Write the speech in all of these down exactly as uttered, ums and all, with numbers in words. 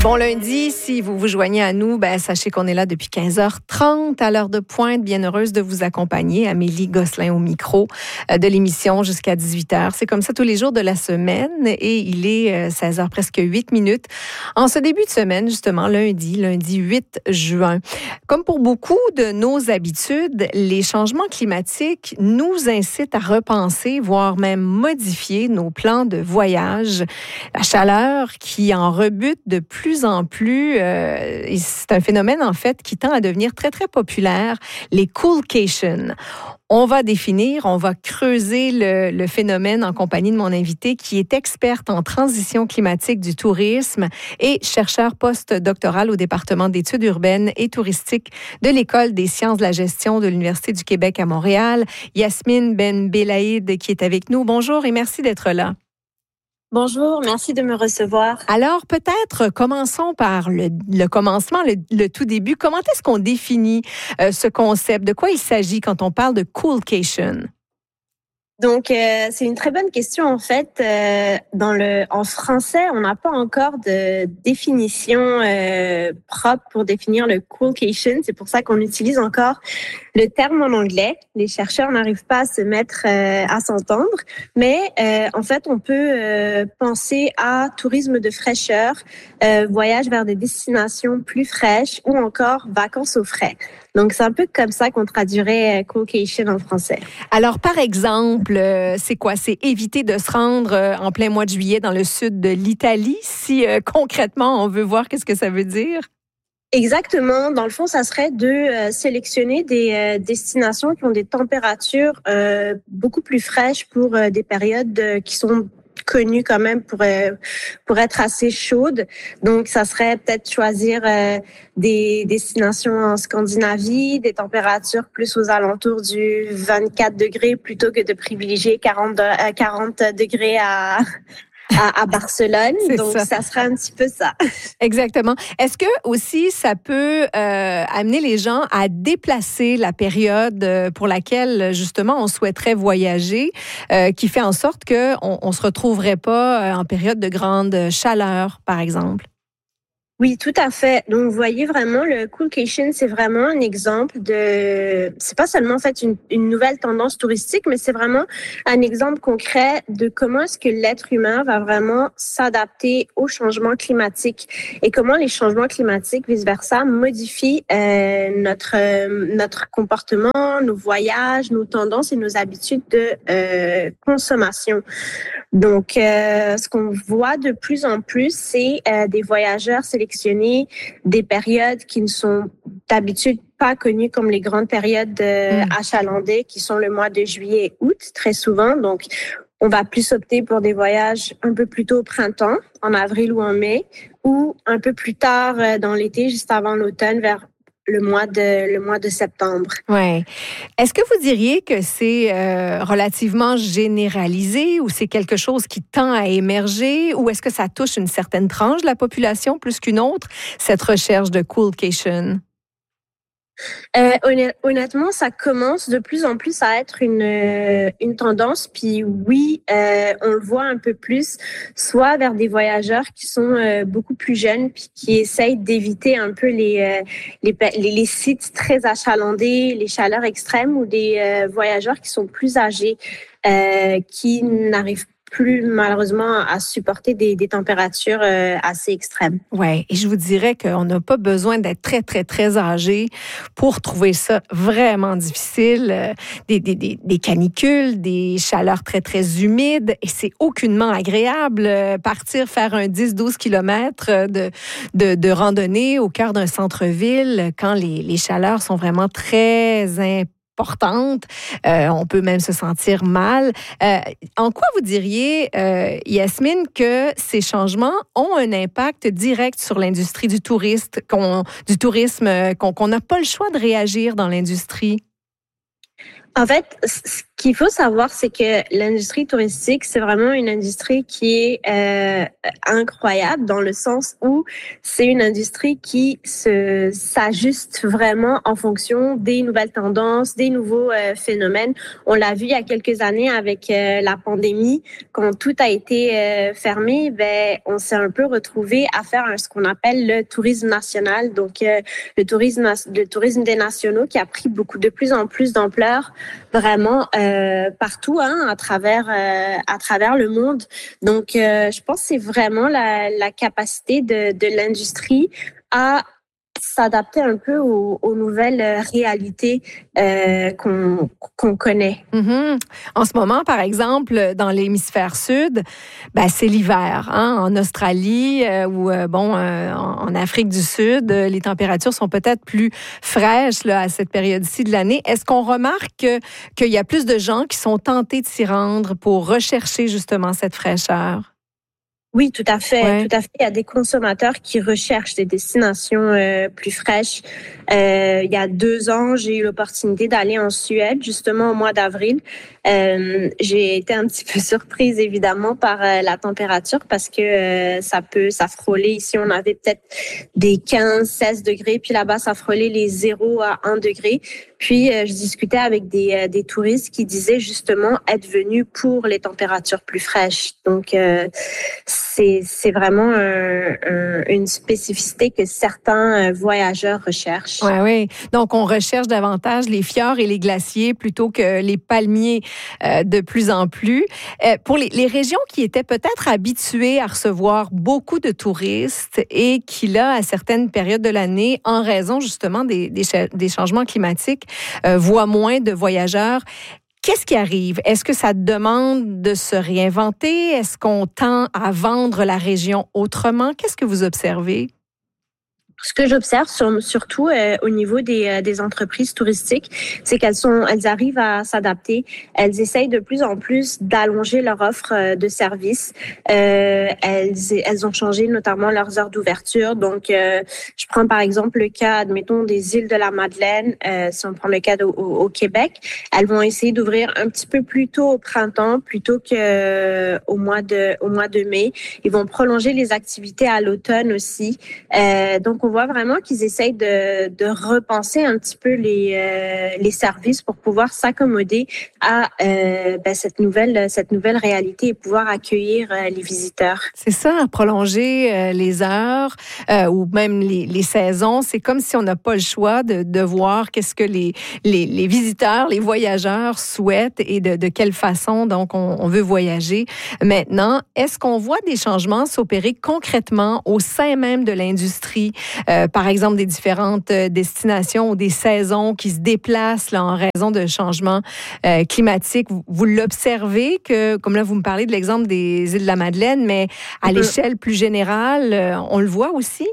Bon lundi, si vous vous joignez à nous, ben, sachez qu'on est là depuis quinze heures trente à l'heure de pointe. Bien heureuse de vous accompagner. Amélie Gosselin au micro de l'émission jusqu'à dix-huit heures. C'est comme ça tous les jours de la semaine et il est seize heures presque huit minutes. En ce début de semaine, justement, lundi, lundi huit juin. Comme pour beaucoup de nos habitudes, les changements climatiques nous incitent à repenser, voire même modifier nos plans de voyage. La chaleur qui en rebute de plus en plus, euh, c'est un phénomène en fait qui tend à devenir très très populaire, les coolcations. On va définir, on va creuser le, le phénomène en compagnie de mon invité qui est experte en transition climatique du tourisme et chercheur post-doctoral au département d'études urbaines et touristiques de l'École des sciences de la gestion de l'Université du Québec à Montréal. Yasmine Ben Belaïd qui est avec nous. Bonjour et merci d'être là. Bonjour, merci de me recevoir. Alors, peut-être commençons par le, le commencement, le, le tout début. Comment est-ce qu'on définit euh, ce concept? De quoi il s'agit quand on parle de coolcation? Donc, euh, c'est une très bonne question. En fait, euh, dans le, en français, on n'a pas encore de définition euh, propre pour définir le coolcation. C'est pour ça qu'on utilise encore le terme en anglais. Les chercheurs n'arrivent pas à se mettre euh, à s'entendre, mais euh, en fait, on peut euh, penser à tourisme de fraîcheur, euh, voyage vers des destinations plus fraîches ou encore vacances au frais. Donc, c'est un peu comme ça qu'on traduirait euh, coolcation en français. Alors, par exemple, euh, c'est quoi? C'est éviter de se rendre euh, en plein mois de juillet dans le sud de l'Italie, si euh, concrètement, on veut voir qu'est-ce que ça veut dire? Exactement. Dans le fond, ça serait de euh, sélectionner des euh, destinations qui ont des températures euh, beaucoup plus fraîches pour euh, des périodes euh, qui sont connues quand même pour euh, pour être assez chaudes. Donc, ça serait peut-être choisir euh, des destinations en Scandinavie, des températures plus aux alentours du vingt-quatre degrés plutôt que de privilégier quarante, euh, quarante degrés à À, à Barcelone, C'est donc ça. ça serait un petit peu ça. Exactement. Est-ce que aussi ça peut euh, amener les gens à déplacer la période pour laquelle justement on souhaiterait voyager, euh, qui fait en sorte que on, on se retrouverait pas en période de grande chaleur, par exemple? Oui, tout à fait. Donc, vous voyez vraiment, le coolcation, c'est vraiment un exemple de, c'est pas seulement en fait une, une nouvelle tendance touristique, mais c'est vraiment un exemple concret de comment est-ce que l'être humain va vraiment s'adapter aux changements climatiques et comment les changements climatiques, vice-versa, modifient euh, notre euh, notre comportement, nos voyages, nos tendances et nos habitudes de euh, consommation. Donc, euh, ce qu'on voit de plus en plus, c'est euh, des voyageurs sélectionner des périodes qui ne sont d'habitude pas connues comme les grandes périodes euh, mmh. achalandées, qui sont le mois de juillet et août, très souvent. Donc, on va plus opter pour des voyages un peu plus tôt au printemps, en avril ou en mai, ou un peu plus tard euh, dans l'été, juste avant l'automne, vers le mois de le mois de septembre. Ouais. Est-ce que vous diriez que c'est euh, relativement généralisé ou c'est quelque chose qui tend à émerger ou est-ce que ça touche une certaine tranche de la population plus qu'une autre, cette recherche de coolcation? Euh, honnêtement, ça commence de plus en plus à être une une tendance. Puis oui, euh, on le voit un peu plus, soit vers des voyageurs qui sont euh, beaucoup plus jeunes, puis qui essayent d'éviter un peu les euh, les, les les sites très achalandés, les chaleurs extrêmes, ou des euh, voyageurs qui sont plus âgés, euh, qui n'arrivent plus malheureusement à supporter des, des températures euh, assez extrêmes. Oui, et je vous dirais qu'on n'a pas besoin d'être très, très, très âgé pour trouver ça vraiment difficile. Euh, des, des, des, des canicules, des chaleurs très, très humides, et c'est aucunement agréable. Euh, partir faire un dix douze kilomètres de, de, de randonnée au cœur d'un centre-ville quand les, les chaleurs sont vraiment très importantes. importante. Euh, on peut même se sentir mal. Euh, en quoi vous diriez, euh, Yasmine, que ces changements ont un impact direct sur l'industrie du touriste, qu'on, du tourisme, qu'on, qu'on n'a pas le choix de réagir dans l'industrie? En fait, ce Ce qu'il faut savoir, c'est que l'industrie touristique, c'est vraiment une industrie qui est euh, incroyable dans le sens où c'est une industrie qui se s'ajuste vraiment en fonction des nouvelles tendances, des nouveaux euh, phénomènes. On l'a vu il y a quelques années avec euh, la pandémie, quand tout a été euh, fermé, ben on s'est un peu retrouvé à faire ce qu'on appelle le tourisme national, donc euh, le tourisme le tourisme des nationaux qui a pris beaucoup de plus en plus d'ampleur, vraiment. Euh, Euh, partout, hein, à travers euh, à travers le monde. Donc, euh, je pense que c'est vraiment la, la capacité de, de l'industrie à s'adapter un peu aux, aux nouvelles réalités euh, qu'on, qu'on connaît. Mm-hmm. En ce moment, par exemple, dans l'hémisphère sud, ben, c'est l'hiver. Hein? En Australie euh, ou euh, bon, euh, en Afrique du Sud, euh, les températures sont peut-être plus fraîches là, à cette période-ci de l'année. Est-ce qu'on remarque que, qu'il y a plus de gens qui sont tentés de s'y rendre pour rechercher justement cette fraîcheur? Oui, tout à fait, ouais. tout à fait. Il y a des consommateurs qui recherchent des destinations euh, plus fraîches. Euh, il y a deux ans, j'ai eu l'opportunité d'aller en Suède, justement au mois d'avril. Euh, j'ai été un petit peu surprise, évidemment, par euh, la température parce que euh, ça peut, ça frôlait. Ici, on avait peut-être des quinze, seize degrés, puis là-bas, ça frôlait les zéro à un degré. Puis, euh, je discutais avec des, euh, des touristes qui disaient justement être venus pour les températures plus fraîches. Donc, euh, c'est, c'est vraiment un, un, une spécificité que certains voyageurs recherchent. Oui, oui. Donc, on recherche davantage les fjords et les glaciers plutôt que les palmiers euh, de plus en plus. Euh, pour les, les régions qui étaient peut-être habituées à recevoir beaucoup de touristes et qui, là, à certaines périodes de l'année, en raison justement des, des, des changements climatiques, euh, voient moins de voyageurs, qu'est-ce qui arrive? Est-ce que ça demande de se réinventer? Est-ce qu'on tend à vendre la région autrement? Qu'est-ce que vous observez? Ce que j'observe sur, surtout euh, au niveau des, euh, des entreprises touristiques, c'est qu'elles sont, elles arrivent à s'adapter. Elles essayent de plus en plus d'allonger leur offre euh, de services. Euh, elles, elles ont changé notamment leurs heures d'ouverture. Donc, euh, je prends par exemple le cas, admettons, des îles de la Madeleine. Euh, si on prend le cas de, au, au Québec, elles vont essayer d'ouvrir un petit peu plus tôt au printemps plutôt que euh, au mois de au mois de mai. Ils vont prolonger les activités à l'automne aussi. Euh, donc on voit vraiment qu'ils essayent de, de repenser un petit peu les, euh, les services pour pouvoir s'accommoder à euh, ben, cette nouvelle cette nouvelle réalité et pouvoir accueillir euh, les visiteurs. C'est ça, prolonger euh, les heures euh, ou même les, les saisons. C'est comme si on n'a pas le choix de, de voir qu'est-ce que les, les, les visiteurs, les voyageurs souhaitent et de, de quelle façon donc on, on veut voyager. Maintenant, est-ce qu'on voit des changements s'opérer concrètement au sein même de l'industrie? Euh, par exemple, des différentes destinations ou des saisons qui se déplacent là, en raison de changements euh, climatiques. Vous, vous l'observez que, comme là, vous me parlez de l'exemple des îles de la Madeleine, mais à mm-hmm. l'échelle plus générale, euh, on le voit aussi?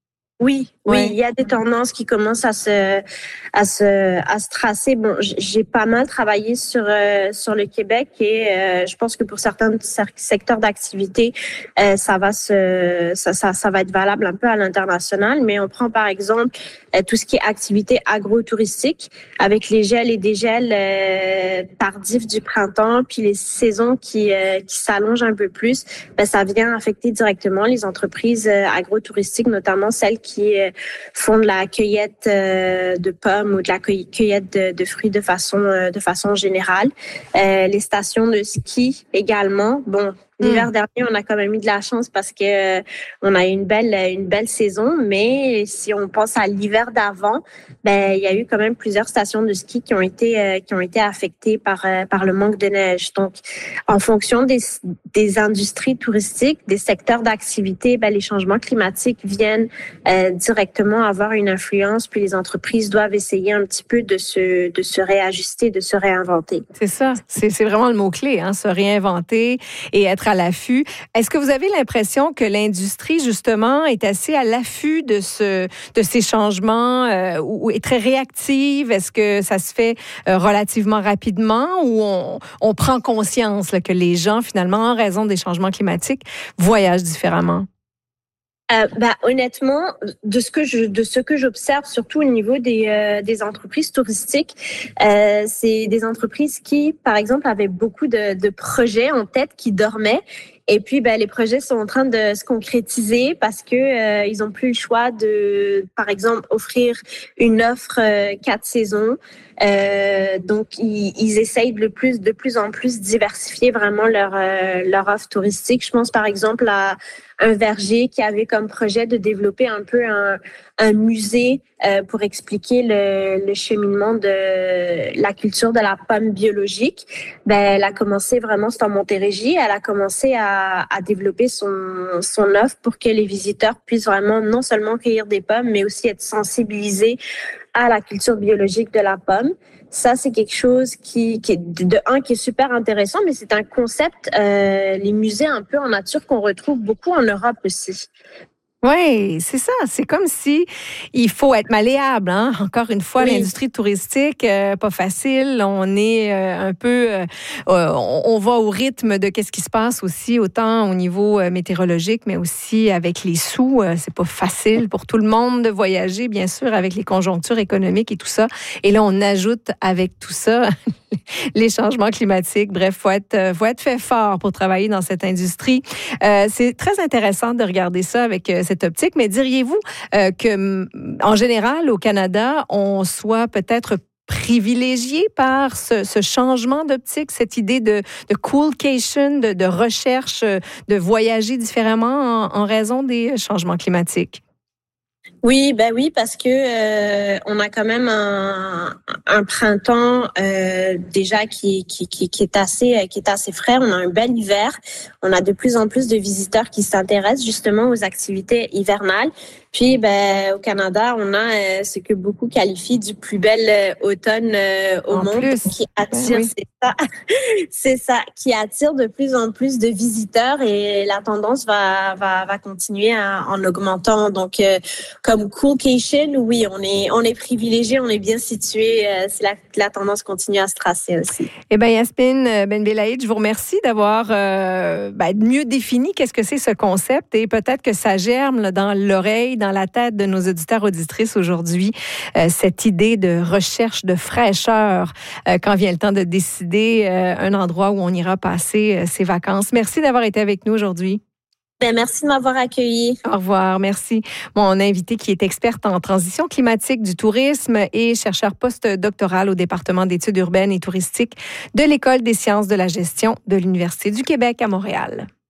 Oui, oui, ouais. Il y a des tendances qui commencent à se, à se, à se tracer. Bon, j'ai pas mal travaillé sur euh, sur le Québec et euh, je pense que pour certains secteurs d'activité, euh, ça va se, ça, ça, ça va être valable un peu à l'international. Mais on prend par exemple euh, tout ce qui est activité agro-touristique avec les gels et dégels euh, tardifs du printemps, puis les saisons qui euh, qui s'allongent un peu plus. Ben, ça vient affecter directement les entreprises euh, agro-touristiques, notamment celles qui qui font de la cueillette de pommes ou de la cueillette de, de fruits de façon de façon générale. Euh, les stations de ski également. Bon, l'hiver dernier, on a quand même eu de la chance parce que euh, on a eu une belle une belle saison, mais si on pense à l'hiver d'avant, ben il y a eu quand même plusieurs stations de ski qui ont été euh, qui ont été affectées par euh, par le manque de neige. Donc, en fonction des des industries touristiques, des secteurs d'activité, ben les changements climatiques viennent euh, directement avoir une influence, puis les entreprises doivent essayer un petit peu de se de se réajuster, de se réinventer. C'est ça, c'est c'est vraiment le mot clé, hein, se réinventer et être à l'affût. Est-ce que vous avez l'impression que l'industrie, justement, est assez à l'affût de, ce, de ces changements euh, ou est très réactive? Est-ce que ça se fait euh, relativement rapidement ou on, on prend conscience là, que les gens, finalement, en raison des changements climatiques, voyagent différemment? Euh, bah, honnêtement, de ce que je, de ce que j'observe, surtout au niveau des, euh, des entreprises touristiques, euh, c'est des entreprises qui, par exemple, avaient beaucoup de, de projets en tête qui dormaient. Et puis, ben, les projets sont en train de se concrétiser parce que euh, ils ont plus le choix de, par exemple, offrir une offre euh, quatre saisons. Euh, donc, ils, ils essayent de plus, de plus en plus diversifier vraiment leur euh, leur offre touristique. Je pense, par exemple, à un verger qui avait comme projet de développer un peu un, un musée euh, pour expliquer le, le cheminement de la culture de la pomme biologique. Ben, elle a commencé vraiment, c'est en Montérégie, elle a commencé à, à développer son, son offre pour que les visiteurs puissent vraiment non seulement cueillir des pommes, mais aussi être sensibilisés à la culture biologique de la pomme. Ça, c'est quelque chose qui, qui est de un qui est super intéressant, mais c'est un concept, euh, les musées un peu en nature qu'on retrouve beaucoup en Europe aussi. Oui, c'est ça. C'est comme si il faut être malléable. Hein? Encore une fois, oui. L'industrie touristique, euh, pas facile. On est euh, un peu, euh, on, on va au rythme de qu'est-ce qui se passe aussi, autant au niveau euh, météorologique, mais aussi avec les sous. Euh, c'est pas facile pour tout le monde de voyager, bien sûr, avec les conjonctures économiques et tout ça. Et là, on ajoute avec tout ça les changements climatiques. Bref, faut être, faut être fait fort pour travailler dans cette industrie. Euh, c'est très intéressant de regarder ça avec euh, cette optique, mais diriez-vous euh, que, en général, au Canada, on soit peut-être privilégié par ce, ce changement d'optique, cette idée de, de coolcation, de, de recherche, de voyager différemment en, en raison des changements climatiques? Oui, ben oui, parce que euh, on a quand même un, un printemps euh, déjà qui, qui, qui, qui est assez qui est assez frais. On a un bel hiver. On a de plus en plus de visiteurs qui s'intéressent justement aux activités hivernales. Puis, ben, au Canada, on a euh, ce que beaucoup qualifient du plus bel euh, automne euh, au en monde, plus. qui attire, ben oui. c'est ça, c'est ça, qui attire de plus en plus de visiteurs et la tendance va va va continuer à, en augmentant. Donc, euh, comme coolcation, oui, on est on est privilégié, on est bien situé. Euh, c'est la la tendance continue à se tracer aussi. Eh bien, Yasmine Ben-Belaïd, je vous remercie d'avoir euh, ben, mieux défini qu'est-ce que c'est ce concept et peut-être que ça germe là, dans l'oreille, dans la tête de nos auditeurs auditrices aujourd'hui, euh, cette idée de recherche de fraîcheur euh, quand vient le temps de décider euh, un endroit où on ira passer euh, ses vacances. Merci d'avoir été avec nous aujourd'hui. Bien, merci de m'avoir accueilli. Au revoir, merci. Mon invité qui est experte en transition climatique du tourisme et chercheur postdoctoral au département d'études urbaines et touristiques de l'École des sciences de la gestion de l'Université du Québec à Montréal.